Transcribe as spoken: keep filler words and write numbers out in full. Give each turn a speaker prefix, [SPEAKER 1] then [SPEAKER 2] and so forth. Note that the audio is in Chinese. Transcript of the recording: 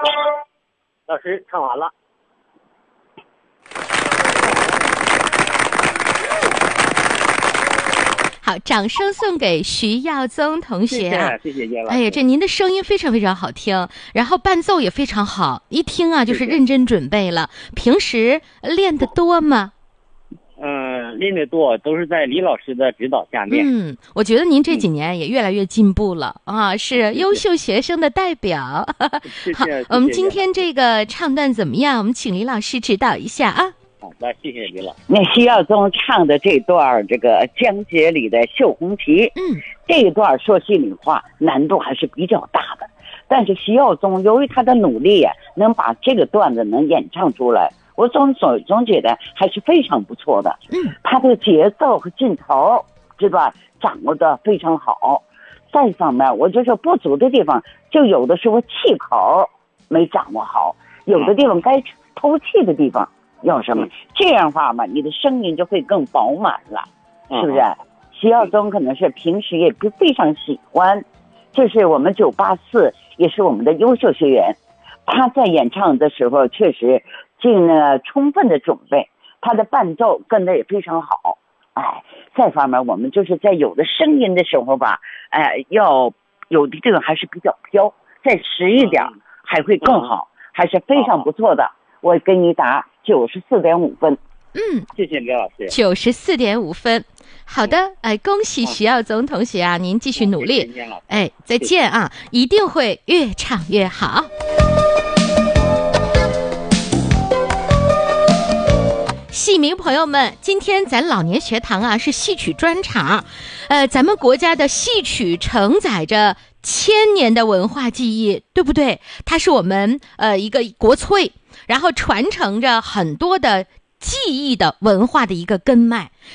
[SPEAKER 1] 老师唱完了。
[SPEAKER 2] 好，掌声送给徐耀宗同学啊！
[SPEAKER 1] 谢谢谢谢叶老师。
[SPEAKER 2] 哎呀，这您的声音非常非常好听，然后伴奏也非常好，一听啊就是认真准备了。平时练得多吗？
[SPEAKER 1] 嗯，练得多，都是在李老师的指导下面。
[SPEAKER 2] 嗯，我觉得您这几年也越来越进步了、嗯、啊，是优秀学生的代表。
[SPEAKER 1] 谢谢。
[SPEAKER 2] 好，我们今天这个唱段怎么样？我们请李老师指导一下啊。
[SPEAKER 1] 好的，谢谢李老师。
[SPEAKER 3] 那徐耀宗唱的这段这个江姐里的绣红旗，
[SPEAKER 2] 嗯，
[SPEAKER 3] 这一段说心里话难度还是比较大的，但是徐耀宗由于他的努力呀、啊，能把这个段子能演唱出来，我总总总觉得还是非常不错的。
[SPEAKER 2] 嗯，
[SPEAKER 3] 他的节奏和劲头这段掌握的非常好。再一方面，我就说不足的地方，就有的时候气口没掌握好，有的地方该透气的地方要什么，这样的话嘛，你的声音就会更饱满了，是不是？徐耀宗可能是平时也不非常喜欢，这是我们九八四，也是我们的优秀学员。他在演唱的时候确实尽了充分的准备，他的伴奏跟得也非常好。哎，再方面我们就是在有的声音的时候吧，哎，要有的地方还是比较飘，再实一点还会更好，还是非常不错的。我给你打九十四点五分。
[SPEAKER 2] 嗯，
[SPEAKER 1] 谢谢李老师。
[SPEAKER 2] 九十四点五分，好的，哎，恭喜徐耀宗同学啊，您继续努力，哎，再见啊，一定会越唱越好。戏迷朋友们，今天咱老年学堂啊是戏曲专场，呃，咱们国家的戏曲承载着千年的文化记忆，对不对？它是我们呃一个国粹，然后传承着很多的记忆的文化的一个根脉。